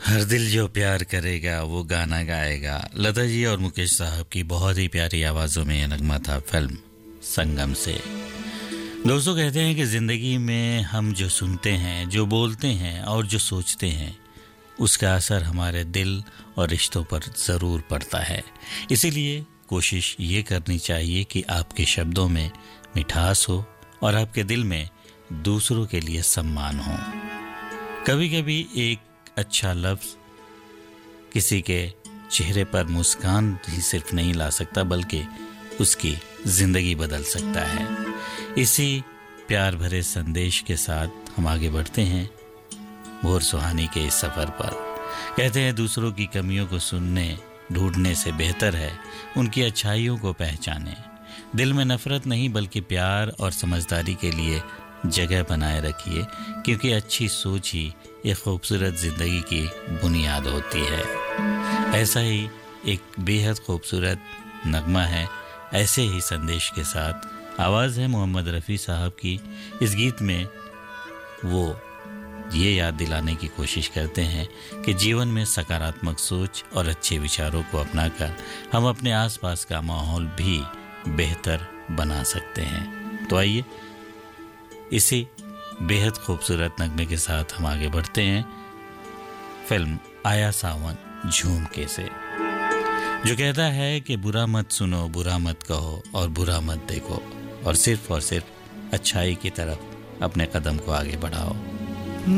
हर दिल जो प्यार करेगा वो गाना गाएगा। लता जी और मुकेश साहब की बहुत ही प्यारी आवाज़ों में यह नगमा था फिल्म संगम से। दोस्तों, कहते हैं कि ज़िंदगी में हम जो सुनते हैं, जो बोलते हैं और जो सोचते हैं, उसका असर हमारे दिल और रिश्तों पर ज़रूर पड़ता है। इसीलिए कोशिश ये करनी चाहिए कि आपके शब्दों में मिठास हो और आपके दिल में दूसरों के लिए सम्मान हो। कभी कभी एक अच्छा लफ्ज़ किसी के चेहरे पर मुस्कान ही सिर्फ नहीं ला सकता, बल्कि उसकी ज़िंदगी बदल सकता है। इसी प्यार भरे संदेश के साथ हम आगे बढ़ते हैं भोर सुहानी के इस सफ़र पर। कहते हैं दूसरों की कमियों को सुनने ढूंढने से बेहतर है उनकी अच्छाइयों को पहचानें। दिल में नफ़रत नहीं बल्कि प्यार और समझदारी के लिए जगह बनाए रखिए, क्योंकि अच्छी सोच ही एक खूबसूरत ज़िंदगी की बुनियाद होती है। ऐसा ही एक बेहद खूबसूरत नगमा है, ऐसे ही संदेश के साथ आवाज़ है मोहम्मद रफ़ी साहब की। इस गीत में वो ये याद दिलाने की कोशिश करते हैं कि जीवन में सकारात्मक सोच और अच्छे विचारों को अपनाकर हम अपने आसपास का माहौल भी बेहतर बना सकते हैं। तो आइए इसी बेहद खूबसूरत नगमे के साथ हम आगे बढ़ते हैं फिल्म आया सावन झूमके से, जो कहता है कि बुरा मत सुनो, बुरा मत कहो और बुरा मत देखो, और सिर्फ अच्छाई की तरफ अपने कदम को आगे बढ़ाओ।